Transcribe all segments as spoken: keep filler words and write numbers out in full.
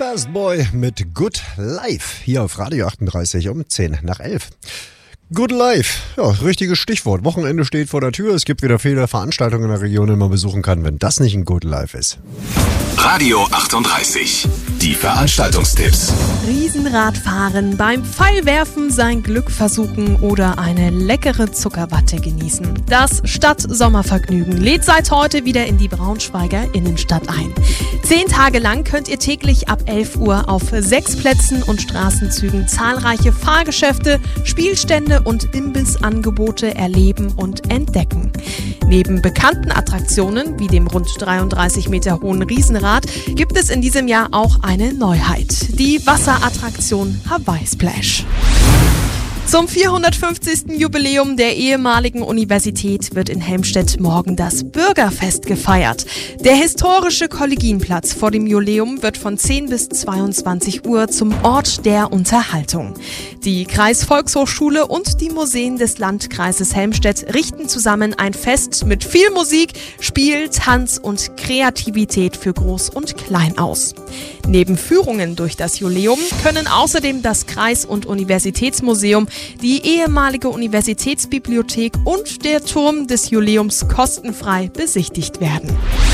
Last Boy mit Good Life hier auf Radio achtunddreißig um zehn nach elf. Good Life, ja, richtiges Stichwort. Wochenende steht vor der Tür. Es gibt wieder viele Veranstaltungen in der Region, die man besuchen kann, wenn das nicht ein Good Life ist. Radio achtunddreißig, die Veranstaltungstipps. Riesenradfahren, beim Pfeilwerfen sein Glück versuchen oder eine leckere Zuckerwatte genießen. Das Stadt-Sommervergnügen lädt seit heute wieder in die Braunschweiger Innenstadt ein. Zehn Tage lang könnt ihr täglich ab elf Uhr auf sechs Plätzen und Straßenzügen zahlreiche Fahrgeschäfte, Spielstände und Imbissangebote erleben und entdecken. Neben bekannten Attraktionen wie dem rund dreiunddreißig Meter hohen Riesenrad gibt es in diesem Jahr auch eine Neuheit, die Wasserattraktion Hawaii Splash. Zum vierhundertfünfzigsten Jubiläum der ehemaligen Universität wird in Helmstedt morgen das Bürgerfest gefeiert. Der historische Kollegienplatz vor dem Jubiläum wird von zehn bis zweiundzwanzig Uhr zum Ort der Unterhaltung. Die Kreisvolkshochschule und die Museen des Landkreises Helmstedt richten zusammen ein Fest mit viel Musik, Spiel, Tanz und Kreativität für Groß und Klein aus. Neben Führungen durch das Jubiläum können außerdem das Kreis- und Universitätsmuseum, die ehemalige Universitätsbibliothek und der Turm des Jubiläums kostenfrei besichtigt werden.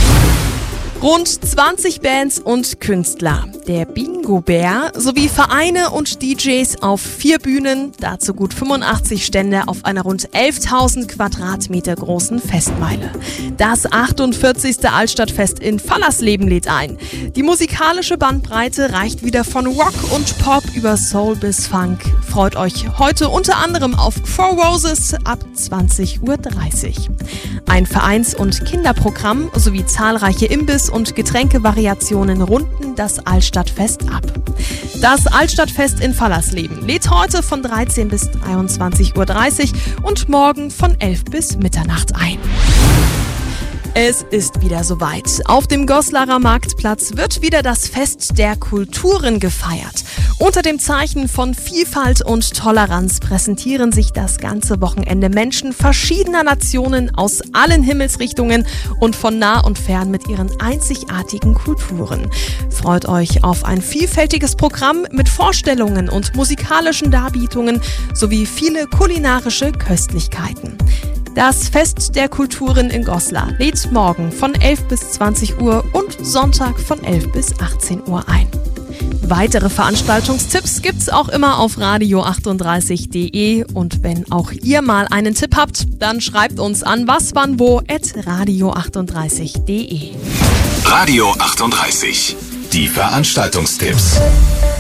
Rund zwanzig Bands und Künstler, der Bingo-Bär sowie Vereine und D Js auf vier Bühnen, dazu gut fünfundachtzig Stände auf einer rund elftausend Quadratmeter großen Festmeile. Das achtundvierzigste Altstadtfest in Fallersleben lädt ein. Die musikalische Bandbreite reicht wieder von Rock und Pop über Soul bis Funk. Freut euch heute unter anderem auf Four Roses ab zwanzig Uhr dreißig. Ein Vereins- und Kinderprogramm sowie zahlreiche Imbiss- und Getränkevariationen runden das Altstadtfest ab. Das Altstadtfest in Fallersleben lädt heute von dreizehn bis dreiundzwanzig Uhr dreißig und morgen von elf bis Mitternacht ein. Es ist wieder soweit. Auf dem Goslarer Marktplatz wird wieder das Fest der Kulturen gefeiert. Unter dem Zeichen von Vielfalt und Toleranz präsentieren sich das ganze Wochenende Menschen verschiedener Nationen aus allen Himmelsrichtungen und von nah und fern mit ihren einzigartigen Kulturen. Freut euch auf ein vielfältiges Programm mit Vorstellungen und musikalischen Darbietungen sowie viele kulinarische Köstlichkeiten. Das Fest der Kulturen in Goslar lädt morgen von elf bis zwanzig Uhr und Sonntag von elf bis achtzehn Uhr ein. Weitere Veranstaltungstipps gibt's auch immer auf radio achtunddreißig punkt de und wenn auch ihr mal einen Tipp habt, dann schreibt uns an waswannwo at radio achtunddreißig punkt de. Radio achtunddreißig, die Veranstaltungstipps.